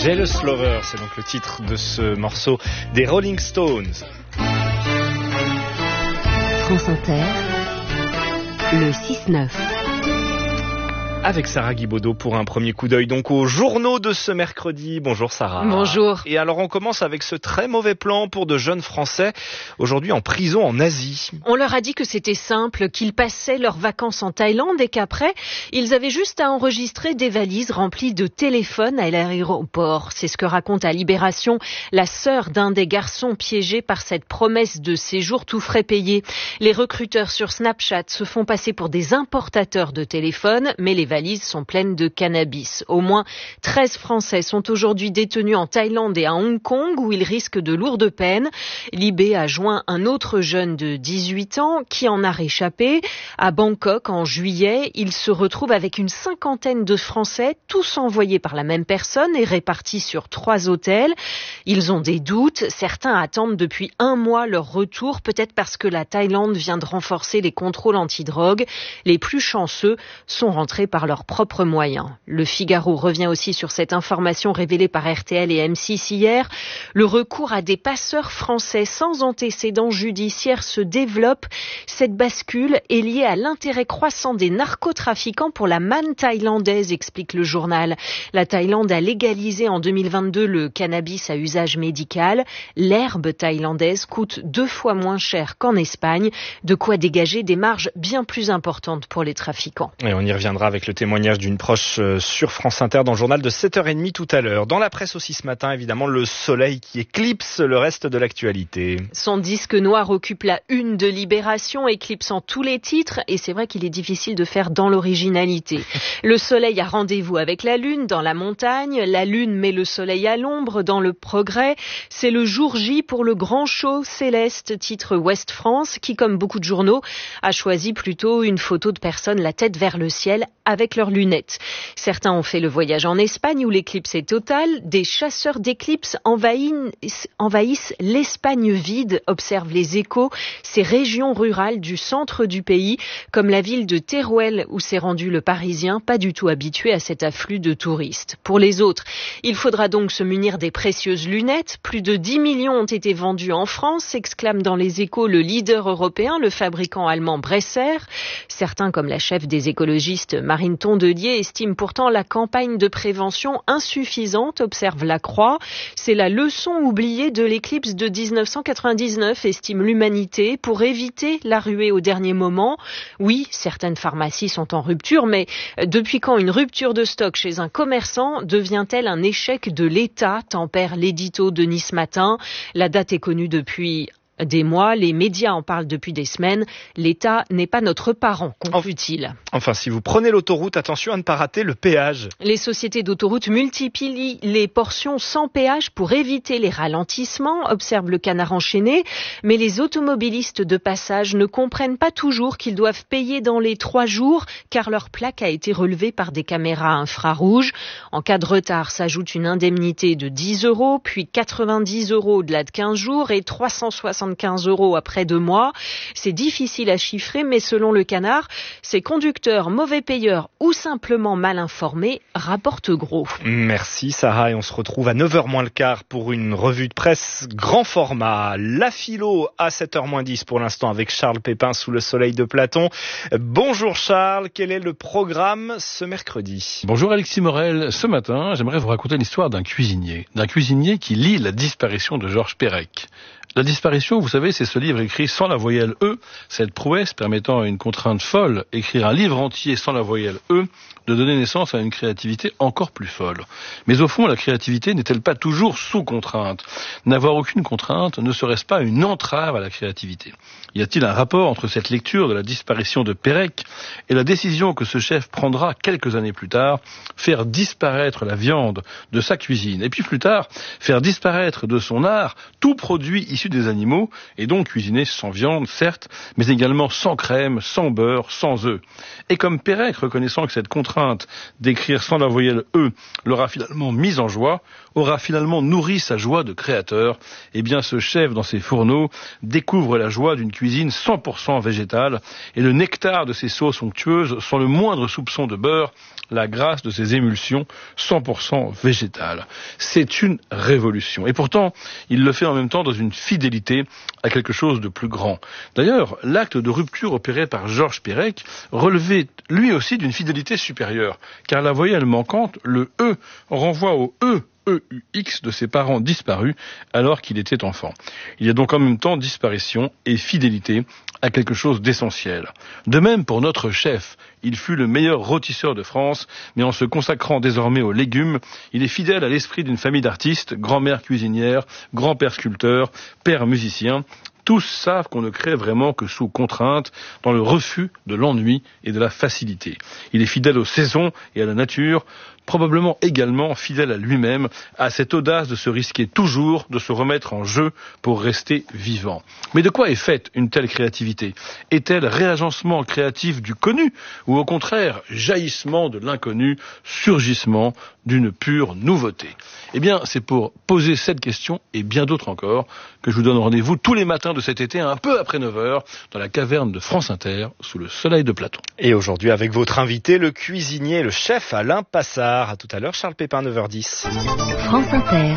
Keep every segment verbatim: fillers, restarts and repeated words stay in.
Jealous Lover, c'est donc le titre de ce morceau des Rolling Stones. France Inter, le six neuf. Avec Sarah Guibaudot pour un premier coup d'œil donc aux journaux de ce mercredi. Bonjour Sarah. Bonjour. Et alors on commence avec ce très mauvais plan pour de jeunes Français aujourd'hui en prison en Asie. On leur a dit que c'était simple, qu'ils passaient leurs vacances en Thaïlande et qu'après, ils avaient juste à enregistrer des valises remplies de téléphones à l'aéroport. C'est ce que raconte à Libération la sœur d'un des garçons piégés par cette promesse de séjour tout frais payé. Les recruteurs sur Snapchat se font passer pour des importateurs de téléphones, mais les valises sont pleines de cannabis. Au moins treize Français sont aujourd'hui détenus en Thaïlande et à Hong Kong où ils risquent de lourdes peines. Libé a joint un autre jeune de dix-huit ans qui en a réchappé. À Bangkok, en juillet, il se retrouve avec une cinquantaine de Français, tous envoyés par la même personne et répartis sur trois hôtels. Ils ont des doutes. Certains attendent depuis un mois leur retour, peut-être parce que la Thaïlande vient de renforcer les contrôles antidrogue. Les plus chanceux sont rentrés par leurs propres moyens. Le Figaro revient aussi sur cette information révélée par R T L et M six hier. Le recours à des passeurs français sans antécédents judiciaires se développe. Cette bascule est liée à l'intérêt croissant des narcotrafiquants pour la manne thaïlandaise, explique le journal. La Thaïlande a légalisé en deux mille vingt-deux le cannabis à usage médical. L'herbe thaïlandaise coûte deux fois moins cher qu'en Espagne, de quoi dégager des marges bien plus importantes pour les trafiquants. Et on y reviendra avec le témoignage d'une proche sur France Inter dans le journal de sept heures trente tout à l'heure. Dans la presse aussi ce matin, évidemment, le soleil qui éclipse le reste de l'actualité. Son disque noir occupe la une de Libération, éclipsant tous les titres, et c'est vrai qu'il est difficile de faire dans l'originalité. Le soleil a rendez-vous avec la lune dans la montagne, la lune met le soleil à l'ombre dans le progrès. C'est le jour J pour le grand show céleste, titre Ouest France, qui, comme beaucoup de journaux, a choisi plutôt une photo de personnes la tête vers le ciel avec leurs lunettes. Certains ont fait le voyage en Espagne où l'éclipse est totale. Des chasseurs d'éclipses envahissent, envahissent l'Espagne vide, observent les Échos. Ces régions rurales du centre du pays, comme la ville de Teruel où s'est rendu le Parisien, pas du tout habitué à cet afflux de touristes. Pour les autres, il faudra donc se munir des précieuses lunettes. Plus de dix millions ont été vendus en France, s'exclame dans les Échos le leader européen, le fabricant allemand Bresser. Certains, comme la chef des écologistes Marine Tondelier, estime pourtant la campagne de prévention insuffisante, observe La Croix. C'est la leçon oubliée de l'éclipse de dix-neuf cent quatre-vingt-dix-neuf, estime l'Humanité, pour éviter la ruée au dernier moment. Oui, certaines pharmacies sont en rupture, mais depuis quand une rupture de stock chez un commerçant devient-elle un échec de l'État, tempère l'édito de Nice Matin. La date est connue depuis des mois, les médias en parlent depuis des semaines. L'État n'est pas notre parent, conclut-il. Enfin, si vous prenez l'autoroute, attention à ne pas rater le péage. Les sociétés d'autoroute multiplient les portions sans péage pour éviter les ralentissements, observe le Canard enchaîné. Mais les automobilistes de passage ne comprennent pas toujours qu'ils doivent payer dans les trois jours, car leur plaque a été relevée par des caméras infrarouges. En cas de retard, s'ajoute une indemnité de dix euros, puis quatre-vingt-dix euros au-delà de quinze jours et trois cent soixante-quinze euros après deux mois. C'est difficile à chiffrer, mais selon le Canard, ces conducteurs mauvais payeurs ou simplement mal informés rapportent gros. Merci Sarah, et on se retrouve à neuf heures moins le quart pour une revue de presse grand format. La philo à sept heures moins dix pour l'instant avec Charles Pépin sous le soleil de Platon. Bonjour Charles, quel est le programme ce mercredi ? Bonjour Alexis Morel, ce matin j'aimerais vous raconter l'histoire d'un cuisinier, d'un cuisinier qui lit La disparition de Georges Perec. La disparition, vous savez, c'est ce livre écrit sans la voyelle E, cette prouesse permettant à une contrainte folle, écrire un livre entier sans la voyelle E, de donner naissance à une créativité encore plus folle. Mais au fond, la créativité n'est-elle pas toujours sous contrainte ? N'avoir aucune contrainte ne serait-ce pas une entrave à la créativité ? Y a-t-il un rapport entre cette lecture de la disparition de Perec et la décision que ce chef prendra quelques années plus tard, faire disparaître la viande de sa cuisine, et puis plus tard, faire disparaître de son art tout produit issu issus des animaux, et donc cuisinés sans viande, certes, mais également sans crème, sans beurre, sans œufs. Et comme Pérec, reconnaissant que cette contrainte d'écrire sans la voyelle E l'aura finalement mise en joie, aura finalement nourri sa joie de créateur, eh bien ce chef dans ses fourneaux découvre la joie d'une cuisine cent pour cent végétale et le nectar de ses sauces onctueuses sans le moindre soupçon de beurre, la grâce de ses émulsions cent pour cent végétales. C'est une révolution. Et pourtant, il le fait en même temps dans une fidélité à quelque chose de plus grand. D'ailleurs, l'acte de rupture opéré par Georges Perec relevait lui aussi d'une fidélité supérieure, car la voyelle manquante, le E, renvoie au E, E U X de ses parents disparus alors qu'il était enfant. Il y a donc en même temps disparition et fidélité à quelque chose d'essentiel. De même pour notre chef, il fut le meilleur rôtisseur de France, mais en se consacrant désormais aux légumes, il est fidèle à l'esprit d'une famille d'artistes, grand-mère cuisinière, grand-père sculpteur, père musicien. Tous savent qu'on ne crée vraiment que sous contrainte, dans le refus de l'ennui et de la facilité. Il est fidèle aux saisons et à la nature, probablement également fidèle à lui-même, à cette audace de se risquer toujours, de se remettre en jeu pour rester vivant. Mais de quoi est faite une telle créativité ? Est-elle réagencement créatif du connu, ou au contraire jaillissement de l'inconnu, surgissement d'une pure nouveauté ? Eh bien, c'est pour poser cette question et bien d'autres encore que je vous donne rendez-vous tous les matins de cet été, un peu après neuf heures, dans la caverne de France Inter, sous le soleil de Platon. Et aujourd'hui, avec votre invité, le cuisinier, le chef Alain Passard. À tout à l'heure, Charles Pépin, neuf heures dix. France Inter.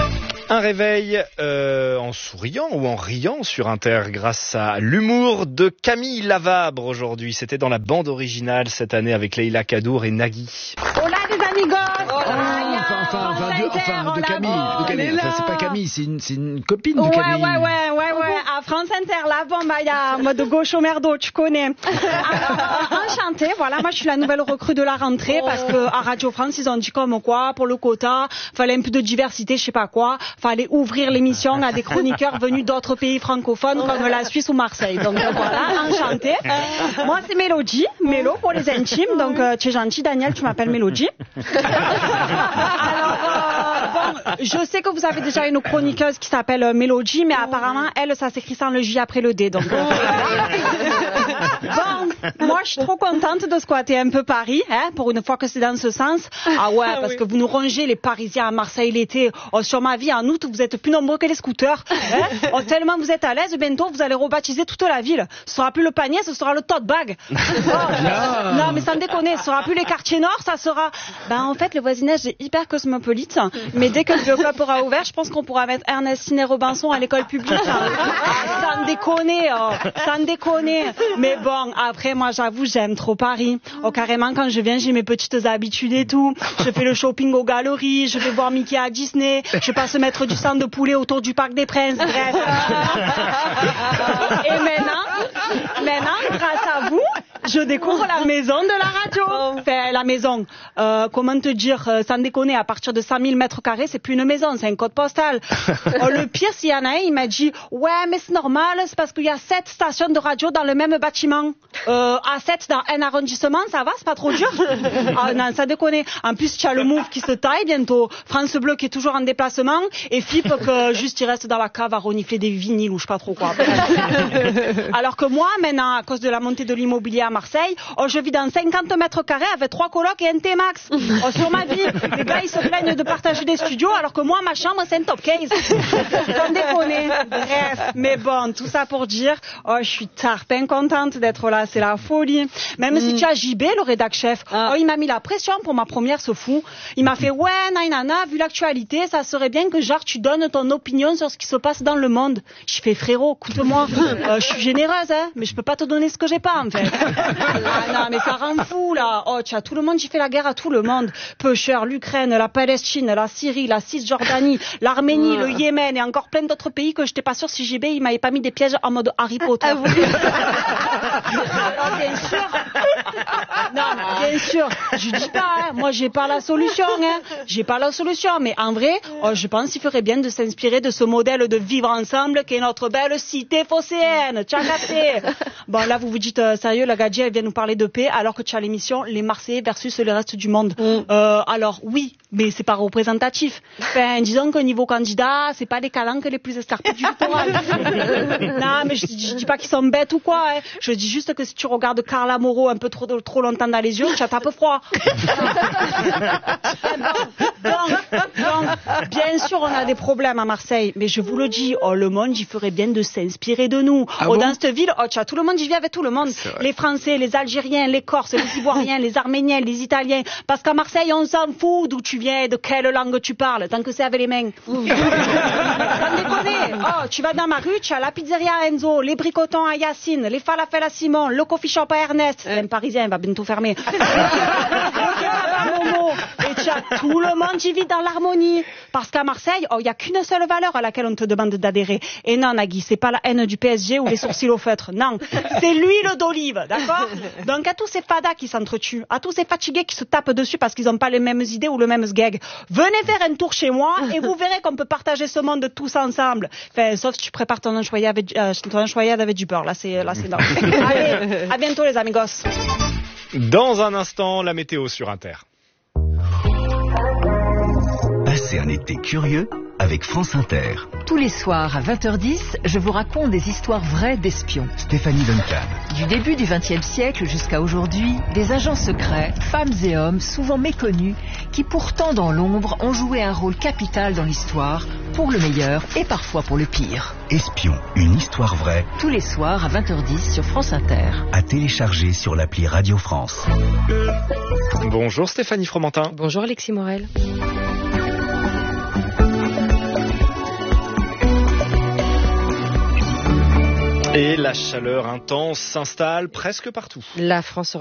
Un réveil euh, en souriant ou en riant sur Inter grâce à l'humour de Camille Lavabre aujourd'hui. C'était dans la bande originale cette année avec Leïla Kadour et Nagui. Hola les amigos. Ah, enfin, enfin, enfin, de, enfin, de Camille. De Camille. Enfin, c'est pas Camille, c'est une, c'est une copine de ouais, Camille. Ouais, ouais, ouais, ouais. À France Inter, là, bon, bah, il y a mode gaucho merdo, tu connais. Alors, enchantée, voilà, moi, je suis la nouvelle recrue de la rentrée parce que à Radio France, ils ont dit comme quoi, pour le quota, fallait un peu de diversité, je sais pas quoi, fallait ouvrir l'émission à des chroniqueurs venus d'autres pays francophones comme la Suisse ou Marseille. Donc, voilà, enchantée. Moi, c'est Mélodie, Mélo pour les intimes. Donc, euh, tu es gentil, Daniel, tu m'appelles Mélodie. Alors, euh, bon, je sais que vous avez déjà une chroniqueuse qui s'appelle euh, Mélodie, mais apparemment, elle, ça s'écrit sans le J après le D. Donc, euh, bon, moi, je suis trop contente de squatter un peu Paris, hein, pour une fois que c'est dans ce sens. Ah ouais, parce que vous nous rongez les Parisiens à Marseille l'été. Oh, sur ma vie, en août, vous êtes plus nombreux que les scooters. Hein. Oh, tellement vous êtes à l'aise, bientôt, vous allez rebaptiser toute la ville. Ce sera plus le panier, ce sera le tote bag. Oh, non, mais sans déconner, ce sera plus les quartiers nord, ça sera... Ben, en fait, le voisinage est hyper cosmopolite, mais dès que le bioclub aura ouvert, je pense qu'on pourra mettre Ernestine et Robinson à l'école publique. Sans déconner, oh, sans déconner. Mais bon, après, moi, j'avoue, j'aime trop Paris. Oh, carrément, quand je viens, j'ai mes petites habitudes et tout. Je fais le shopping aux galeries, je vais voir Mickey à Disney, je passe mettre du sang de poulet autour du Parc des Princes, bref. Et maintenant, maintenant, grâce à vous, je découvre la maison de la radio. Enfin, la maison, euh, comment te dire, euh, sans déconner, à partir de cent mille mètres carrés, c'est plus une maison, c'est un code postal. Oh, le pire, s'il y en a un, il m'a dit, ouais, mais c'est normal, c'est parce qu'il y a sept stations de radio dans le même bâtiment. Euh, à sept dans un arrondissement, ça va, c'est pas trop dur. Ah non, ça déconne. En plus, tu as le Move qui se taille bientôt, France Bleu qui est toujours en déplacement, et F I P que juste il reste dans la cave à renifler des vinyles ou je sais pas trop quoi. Alors que moi, maintenant, à cause de la montée de l'immobilier à Marseille, oh, je vis dans cinquante mètres carrés avec trois colocs et un T-Max. Oh, sur ma vie, les gars, ils se plaignent de partager des studios, alors que moi, ma chambre, c'est un top case. Sans déconner. Bref, mais bon, tout ça pour dire, oh, je suis tarpin contente d'être là, c'est la folie. Même mm. si tu as J B, le rédac chef, ah. oh, il m'a mis la pression pour ma première, ce fou. Il m'a fait, ouais, nainana, vu l'actualité, ça serait bien que, genre, tu donnes ton opinion sur ce qui se passe dans le monde. Je fais, frérot, écoute-moi, euh, je suis généreuse, hein, mais je peux pas te donner ce que j'ai pas, en fait. Ah non, mais ça rend fou, là. Oh, tu as tout le monde qui fait la guerre à tout le monde. Pêcheurs, l'Ukraine, la Palestine, la Syrie, la Cisjordanie, l'Arménie, le Yémen et encore plein d'autres pays que j'étais pas sûre si J B, il m'avait pas mis des pièges en mode Harry Potter. Ah, oui. Alors, bien sûr. Non, bien sûr. Je dis pas, hein. Moi, j'ai pas la solution, hein. J'ai pas la solution, mais en vrai, oh, je pense qu'il ferait bien de s'inspirer de ce modèle de vivre ensemble qu'est notre belle cité phocéenne. Tu as capté? Bon, là, vous vous dites, euh, sérieux, le gars dit, elle vient nous parler de paix, alors que tu as l'émission Les Marseillais versus le reste du monde. Mm. Euh, alors oui, mais c'est pas représentatif. Enfin, disons qu'au niveau candidat, c'est pas les calanques les plus escarpés du littoral. Non, mais je, je dis pas qu'ils sont bêtes ou quoi. Hein. Je dis juste que si tu regardes Carla Moreau un peu trop trop longtemps dans les yeux, tu as un peu froid. donc, donc, bien sûr, on a des problèmes à Marseille, mais je vous le dis, oh, le monde, il ferait bien de s'inspirer de nous. Ah oh, bon dans cette ville, oh, tu as tout le monde, j'y viens avec tout le monde. Les Français, les Algériens, les Corses, les Ivoiriens, les Arméniens, les Italiens. Parce qu'à Marseille, on s'en fout d'où tu viens, de quelle langue tu parles, tant que c'est avec les mains. Sans déconner. Oh, tu vas dans ma rue, tu as la pizzeria à Enzo, les bricotons à Yacine, les falafels à Simon, le coffee shop à Ernest. C'est un Parisien, il va bientôt fermer. Et tu as tout le monde qui vit dans l'harmonie. Parce qu'à Marseille, oh, il n'y a qu'une seule valeur à laquelle on te demande d'adhérer. Et non, Nagui, c'est pas la haine du P S G ou les sourcils au feutre. Non, c'est l'huile d'olive, d'accord? Donc à tous ces fadas qui s'entretuent, à tous ces fatigués qui se tapent dessus parce qu'ils n'ont pas les mêmes idées ou le même gag, venez faire un tour chez moi et vous verrez qu'on peut partager ce monde tous ensemble. Enfin, sauf si tu prépares ton enchoyade avec, euh, ton enchoyade avec du beurre. Là, c'est, là, c'est non. Allez, à bientôt les amigos. Dans un instant, la météo sur Inter. Passez un été curieux avec France Inter. Tous les soirs à vingt heures dix, je vous raconte des histoires vraies d'espions. Stéphanie Duncan. Du début du vingtième siècle jusqu'à aujourd'hui, des agents secrets, femmes et hommes souvent méconnus, qui pourtant dans l'ombre ont joué un rôle capital dans l'histoire, pour le meilleur et parfois pour le pire. Espion, une histoire vraie. Tous les soirs à vingt heures dix sur France Inter. À télécharger sur l'appli Radio France. Bonjour Stéphanie Fromentin. Bonjour Alexis Morel. Et la chaleur intense s'installe presque partout. La France